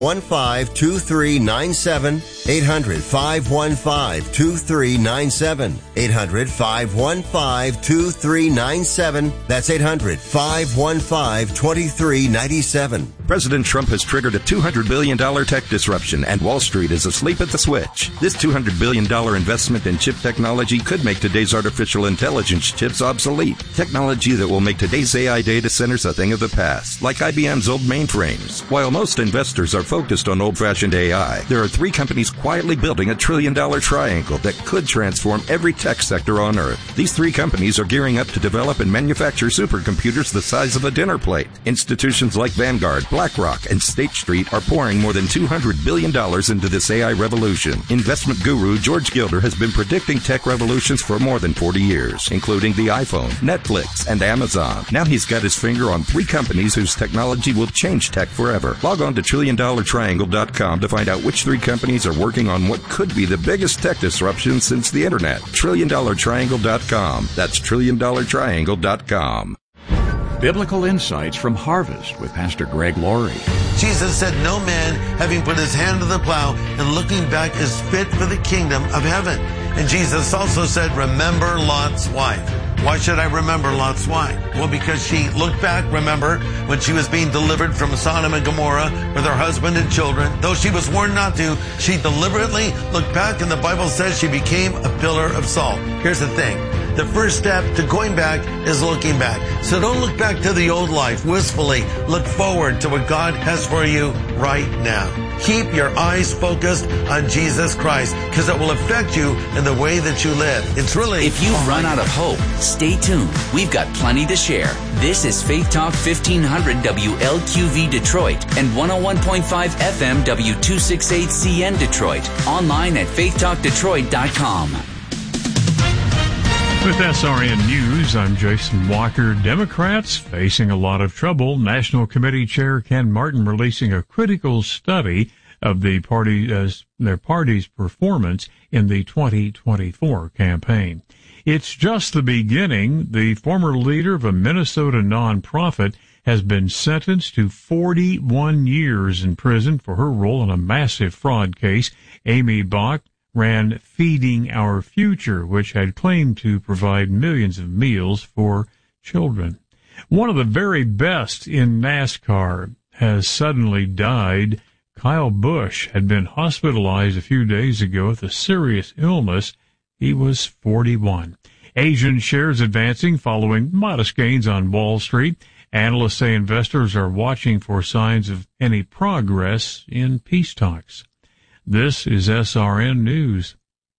515-2397, 800-515-2397, 800-515-2397. That's 800-515-2397. President Trump has triggered a $200 billion tech disruption, and Wall Street is asleep at the switch. This $200 billion investment in chip technology could make today's artificial intelligence chips obsolete. Technology that will make today's AI data centers a thing of the past, like IBM's old mainframes. While most investors are focused on old-fashioned AI, there are three companies quietly building a $1 trillion triangle that could transform every tech sector on Earth. These three companies are gearing up to develop and manufacture supercomputers the size of a dinner plate. Institutions like Vanguard, BlackRock, and State Street are pouring more than $200 billion into this AI revolution. Investment guru George Gilder has been predicting tech revolutions for more than 40 years, including the iPhone, Netflix, and Amazon. Now he's got his finger on three companies whose technology will change tech forever. Log on to TrillionDollarTriangle.com to find out which three companies are working on what could be the biggest tech disruption since the internet. TrillionDollarTriangle.com. That's TrillionDollarTriangle.com. Biblical insights from Harvest with Pastor Greg Laurie. Jesus said, no man having put his hand to the plow and looking back is fit for the kingdom of heaven. And Jesus also said, remember Lot's wife. Why should I remember Lot's wife? Well, because she looked back, remember, when she was being delivered from Sodom and Gomorrah with her husband and children. Though she was warned not to, she deliberately looked back, and the Bible says she became a pillar of salt. Here's the thing. The first step to going back is looking back. So don't look back to the old life wistfully. Look forward to what God has for you right now. Keep your eyes focused on Jesus Christ, because it will affect you in the way that you live. It's really... If you've run out of hope, stay tuned. We've got plenty to share. This is Faith Talk 1500 WLQV Detroit and 101.5 FM W268CN Detroit. Online at faithtalkdetroit.com. With SRN News, I'm Jason Walker. Democrats facing a lot of trouble. National Committee Chair Ken Martin releasing a critical study of their party's performance in the 2024 campaign. It's just the beginning. The former leader of a Minnesota nonprofit has been sentenced to 41 years in prison for her role in a massive fraud case. Amy Bach ran Feeding Our Future, which had claimed to provide millions of meals for children. One of the very best in NASCAR has suddenly died. Kyle Busch had been hospitalized a few days ago with a serious illness. He was 41. Asian shares advancing following modest gains on Wall Street. Analysts say investors are watching for signs of any progress in peace talks. This is SRN News.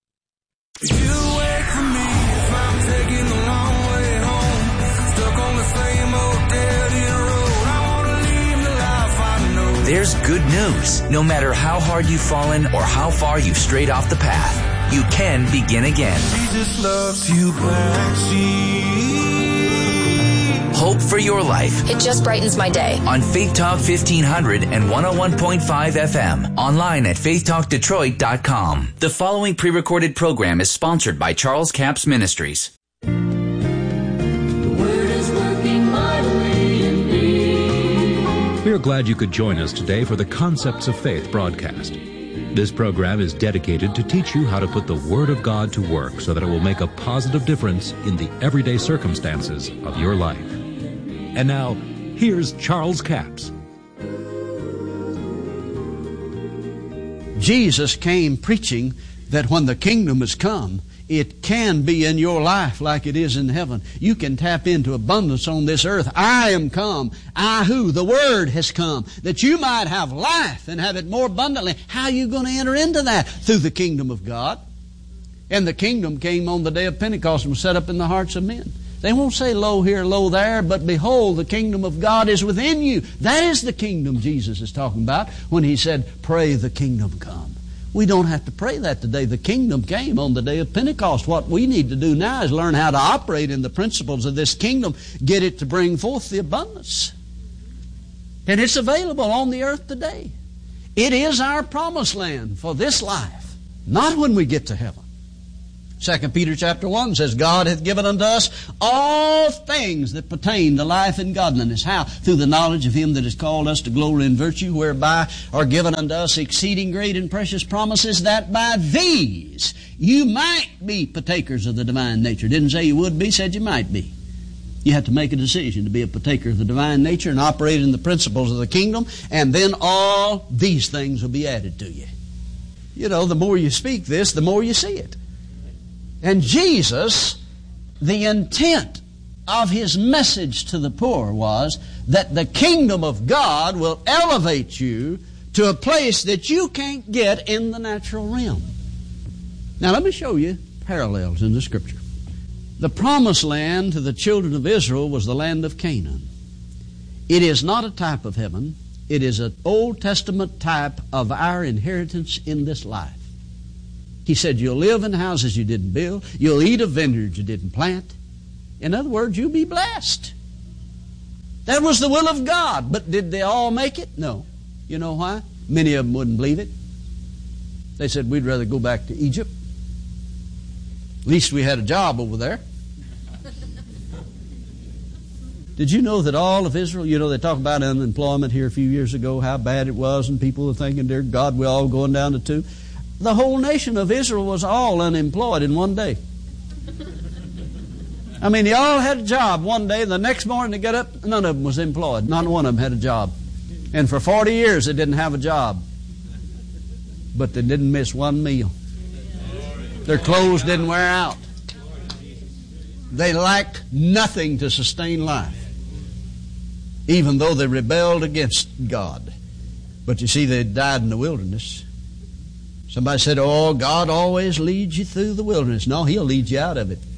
There's good news. No matter how hard you've fallen or how far you've strayed off the path, you can begin again. Jesus loves you back. Hope for your life. It just brightens my day. On Faith Talk 1500 and 101.5 FM. Online at faithtalkdetroit.com. The following pre-recorded program is sponsored by Charles Capps Ministries. The word is working mightily in me. We are glad you could join us today for the Concepts of Faith broadcast. This program is dedicated to teach you how to put the Word of God to work so that it will make a positive difference in the everyday circumstances of your life. And now, here's Charles Capps. Jesus came preaching that when the kingdom has come, it can be in your life like it is in heaven. You can tap into abundance on this earth. I am come. I who? The Word has come, that you might have life and have it more abundantly. How are you going to enter into that? Through the kingdom of God. And the kingdom came on the day of Pentecost and was set up in the hearts of men. They won't say, lo here, lo there, but behold, the kingdom of God is within you. That is the kingdom Jesus is talking about when He said, pray the kingdom come. We don't have to pray that today. The kingdom came on the day of Pentecost. What we need to do now is learn how to operate in the principles of this kingdom, get it to bring forth the abundance. And it's available on the earth today. It is our promised land for this life, not when we get to heaven. 2 Peter chapter 1 says, God hath given unto us all things that pertain to life and godliness. How? Through the knowledge of Him that has called us to glory and virtue, whereby are given unto us exceeding great and precious promises, that by these you might be partakers of the divine nature. Didn't say you would be, said you might be. You have to make a decision to be a partaker of the divine nature and operate in the principles of the kingdom, and then all these things will be added to you. You know, the more you speak this, the more you see it. And Jesus, the intent of His message to the poor was that the kingdom of God will elevate you to a place that you can't get in the natural realm. Now let me show you parallels in the Scripture. The promised land to the children of Israel was the land of Canaan. It is not a type of heaven. It is an Old Testament type of our inheritance in this life. He said, you'll live in houses you didn't build. You'll eat of vineyards you didn't plant. In other words, you'll be blessed. That was the will of God. But did they all make it? No. You know why? Many of them wouldn't believe it. They said, we'd rather go back to Egypt. At least we had a job over there. Did you know that all of Israel, you know, they talk about unemployment here a few years ago, how bad it was, and people were thinking, dear God, we're all going down to 2. The whole nation of Israel was all unemployed in one day. I mean, they all had a job one day. The next morning they got up, none of them was employed. Not one of them had a job. And for 40 years they didn't have a job. But they didn't miss one meal. Their clothes didn't wear out. They lacked nothing to sustain life, even though they rebelled against God. But you see, they died in the wilderness. Somebody said, oh, God always leads you through the wilderness. No, He'll lead you out of it.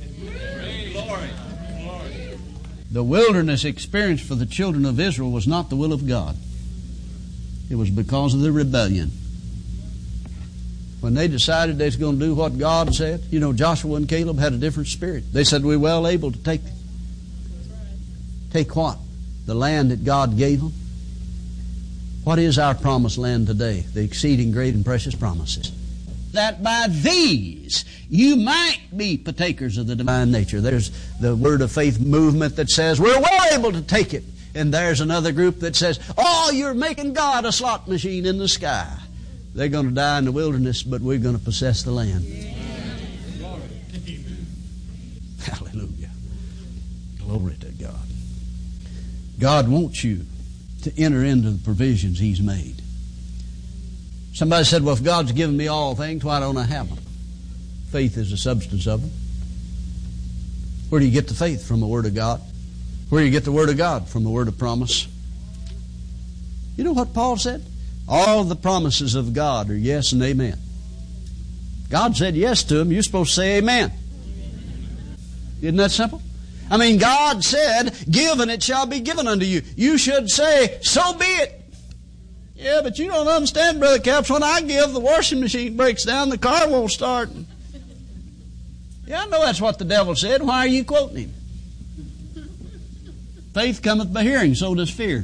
The wilderness experience for the children of Israel was not the will of God. It was because of the rebellion. When they decided they was going to do what God said, you know, Joshua and Caleb had a different spirit. They said, we're well able to take what? The land that God gave them. What is our promised land today? The exceeding great and precious promises. That by these you might be partakers of the divine nature. There's the Word of Faith movement that says we're well able to take it. And there's another group that says, oh, you're making God a slot machine in the sky. They're going to die in the wilderness, but we're going to possess the land. Hallelujah. Glory to God. God wants you to enter into the provisions He's made. Somebody said, well, if God's given me all things, why don't I have them? Faith is the substance of them. Where do you get the faith? From the Word of God. Where do you get the Word of God? From the Word of promise. You know what Paul said? All the promises of God are yes and amen. God said yes to them. You're supposed to say amen. Isn't that simple? I mean, God said, give and it shall be given unto you. You should say, so be it. Yeah, but you don't understand, Brother Caps. When I give, the washing machine breaks down, the car won't start. Yeah, I know that's what the devil said. Why are you quoting him? Faith cometh by hearing, so does fear.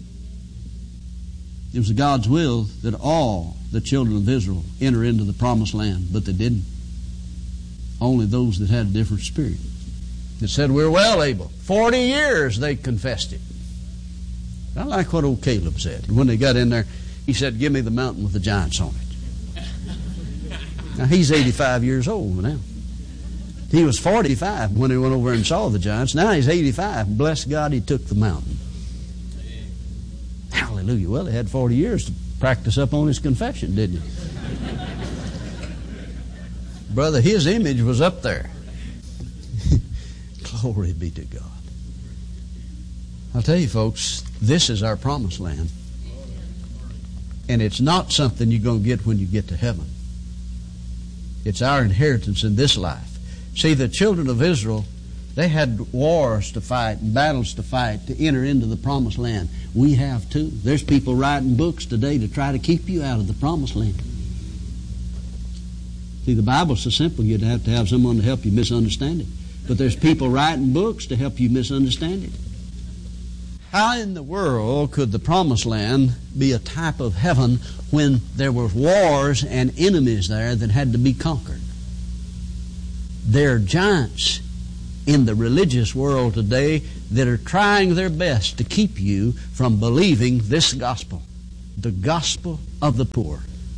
It was God's will that all the children of Israel enter into the promised land, but they didn't. Only those that had a different spirit. That said, we're well able. 40 years they confessed it. I like what old Caleb said. When they got in there, he said, give me the mountain with the giants on it. Now, he's 85 years old now. He was 45 when he went over and saw the giants. Now he's 85. Bless God, he took the mountain. Hallelujah. Well, he had 40 years to practice up on his confession, didn't he? Brother, his image was up there. Glory be to God. I'll tell you, folks, this is our promised land. And it's not something you're going to get when you get to heaven. It's our inheritance in this life. See, the children of Israel, they had wars to fight and battles to fight to enter into the promised land. We have too. There's people writing books today to try to keep you out of the promised land. See, the Bible's so simple you'd have to have someone to help you misunderstand it. But there's people writing books to help you misunderstand it. How in the world could the promised land be a type of heaven when there were wars and enemies there that had to be conquered? There are giants in the religious world today that are trying their best to keep you from believing this gospel, the gospel of the poor,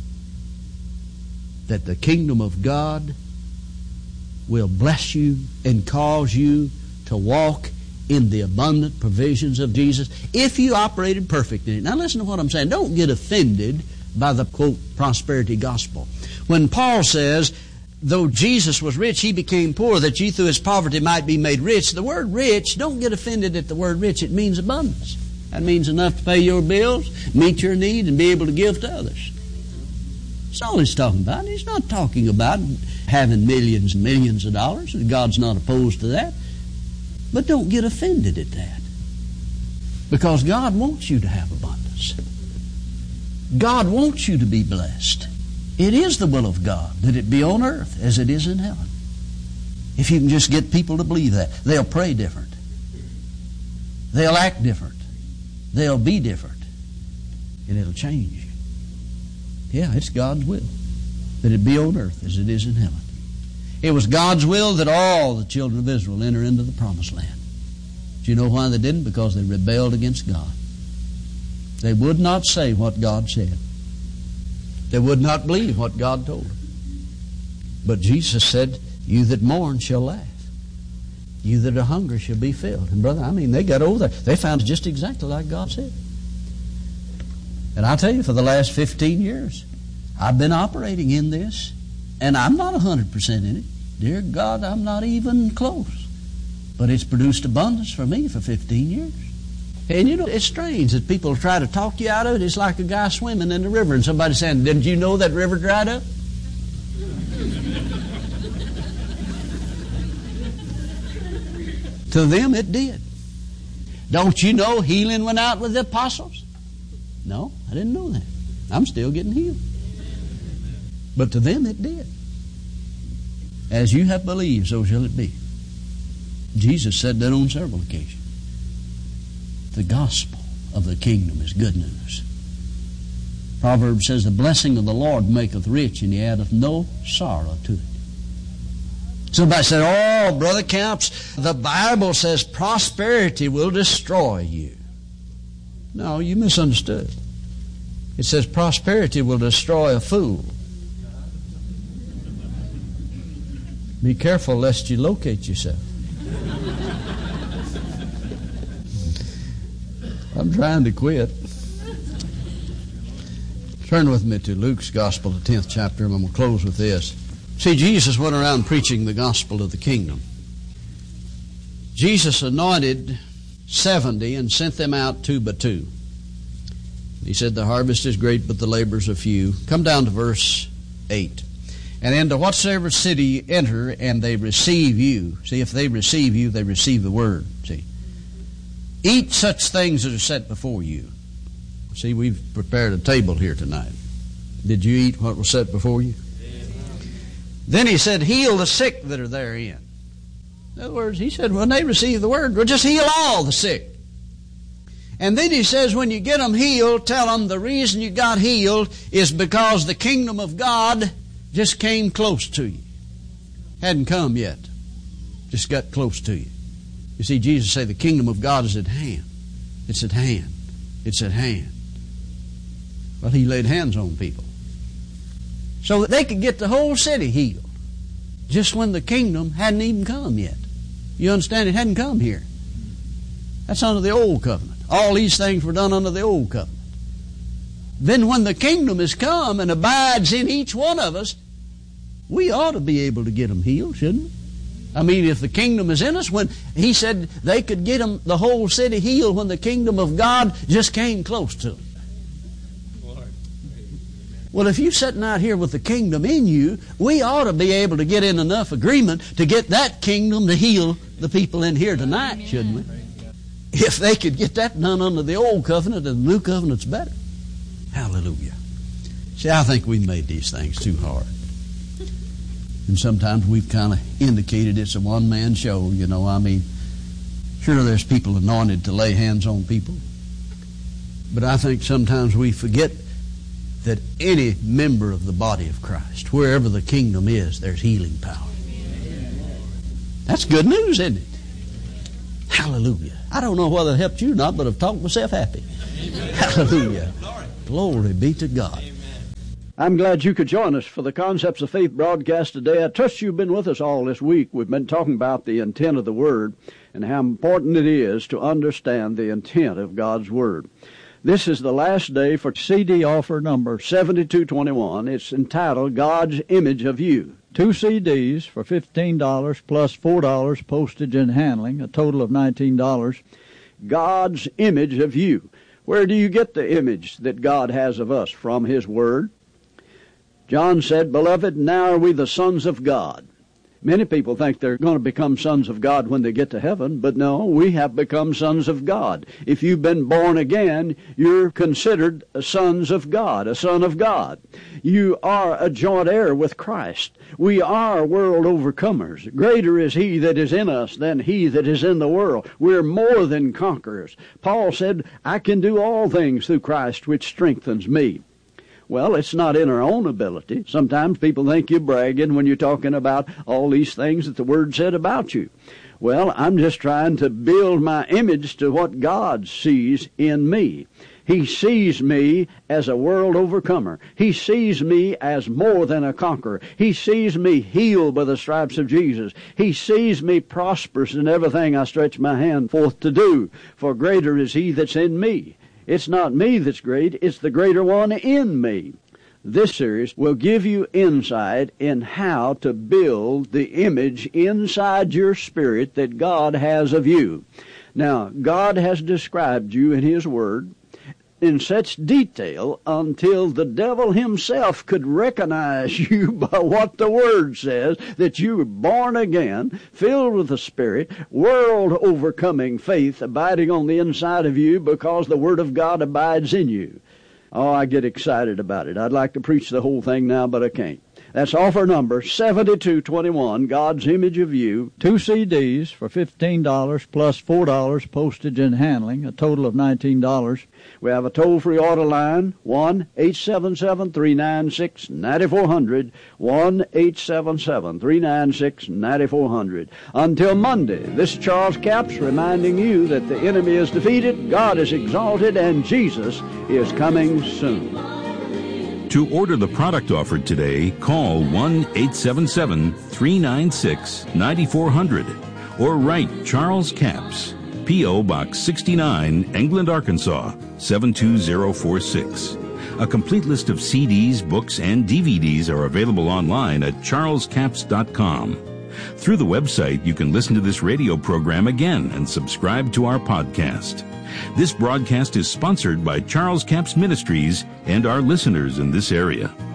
that the kingdom of God will bless you and cause you to walk in the abundant provisions of Jesus if you operated perfect in it. Now listen to what I'm saying. Don't get offended by the, quote, prosperity gospel. When Paul says, though Jesus was rich, he became poor, that ye through his poverty might be made rich. The word rich, don't get offended at the word rich. It means abundance. That means enough to pay your bills, meet your need, and be able to give to others. That's all he's talking about. He's not talking about having millions and millions of dollars. God's not opposed to that. But don't get offended at that. Because God wants you to have abundance. God wants you to be blessed. It is the will of God that it be on earth as it is in heaven. If you can just get people to believe that, they'll pray different. They'll act different. They'll be different. And it'll change you. Yeah, it's God's will that it be on earth as it is in heaven. It was God's will that all the children of Israel enter into the promised land. Do you know why they didn't? Because they rebelled against God. They would not say what God said. They would not believe what God told them. But Jesus said, you that mourn shall laugh. You that are hungry shall be filled. And brother, they got over there. They found it just exactly like God said. And I tell you, for the last 15 years, I've been operating in this, and I'm not 100% in it. Dear God, I'm not even close. But it's produced abundance for me for 15 years. And you know, it's strange that people try to talk you out of it. It's like a guy swimming in the river and somebody saying, didn't you know that river dried up? To them it did. Don't you know healing went out with the apostles? No, I didn't know that. I'm still getting healed. But to them it did. As you have believed, so shall it be. Jesus said that on several occasions. The gospel of the kingdom is good news. Proverbs says, the blessing of the Lord maketh rich, and he addeth no sorrow to it. Somebody said, oh, Brother Camps, the Bible says prosperity will destroy you. No, you misunderstood. It says prosperity will destroy a fool. Be careful lest you locate yourself. I'm trying to quit. Turn with me to Luke's Gospel, the 10th chapter, and I'm going to close with this. See, Jesus went around preaching the gospel of the kingdom. Jesus anointed 70 and sent them out two by two. He said, the harvest is great, but the laborers are few. Come down to verse 8. And into whatsoever city you enter, and they receive you. See, if they receive you, they receive the word. See, eat such things that are set before you. See, we've prepared a table here tonight. Did you eat what was set before you? Then he said, heal the sick that are therein. In other words, he said, when they receive the word, well, just heal all the sick. And then he says, when you get them healed, tell them the reason you got healed is because the kingdom of God just came close to you. Hadn't come yet. Just got close to you. You see, Jesus said the kingdom of God is at hand. It's at hand. It's at hand. Well, he laid hands on people so that they could get the whole city healed just when the kingdom hadn't even come yet. You understand? It hadn't come here. That's under the old covenant. All these things were done under the old covenant. Then when the kingdom has come and abides in each one of us, we ought to be able to get them healed, shouldn't we? I mean, if the kingdom is in us, when he said they could get them, the whole city healed when the kingdom of God just came close to them. Well, if you're sitting out here with the kingdom in you, we ought to be able to get in enough agreement to get that kingdom to heal the people in here tonight, shouldn't we? If they could get that done under the old covenant, and the new covenant's better. Hallelujah. See, I think we've made these things too hard. And sometimes we've kind of indicated it's a one-man show, you know. I mean, sure, there's people anointed to lay hands on people. But I think sometimes we forget that any member of the body of Christ, wherever the kingdom is, there's healing power. That's good news, isn't it? Hallelujah. I don't know whether it helped you or not, but I've talked myself happy. Hallelujah. Glory be to God. I'm glad you could join us for the Concepts of Faith broadcast today. I trust you've been with us all this week. We've been talking about the intent of the Word and how important it is to understand the intent of God's Word. This is the last day for CD offer number 7221. It's entitled God's Image of You. 2 CDs for $15 plus $4 postage and handling, a total of $19. God's Image of You. Where do you get the image that God has of us? From His Word. John said, Beloved, now are we the sons of God. Many people think they're going to become sons of God when they get to heaven, but no, we have become sons of God. If you've been born again, you're considered sons of God, a son of God. You are a joint heir with Christ. We are world overcomers. Greater is He that is in us than he that is in the world. We're more than conquerors. Paul said, I can do all things through Christ which strengthens me. Well, it's not in our own ability. Sometimes people think you're bragging when you're talking about all these things that the Word said about you. Well, I'm just trying to build my image to what God sees in me. He sees me as a world overcomer. He sees me as more than a conqueror. He sees me healed by the stripes of Jesus. He sees me prosperous in everything I stretch my hand forth to do. For greater is He that's in me. It's not me that's great, it's the greater one in me. This series will give you insight in how to build the image inside your spirit that God has of you. Now, God has described you in His Word in such detail until the devil himself could recognize you by what the Word says, that you were born again, filled with the Spirit, world-overcoming faith abiding on the inside of you because the Word of God abides in you. Oh, I get excited about it. I'd like to preach the whole thing now, but I can't. That's offer number 7221, God's Image of You. 2 CDs for $15 plus $4 postage and handling, a total of $19. We have a toll-free order line, 1-877-396-9400, 1-877-396-9400. Until Monday, this is Charles Capps reminding you that the enemy is defeated, God is exalted, and Jesus is coming soon. To order the product offered today, call 1-877-396-9400 or write Charles Capps, P.O. Box 69, England, Arkansas, 72046. A complete list of CDs, books, and DVDs are available online at charlescapps.com. Through the website, you can listen to this radio program again and subscribe to our podcast. This broadcast is sponsored by Charles Capps Ministries and our listeners in this area.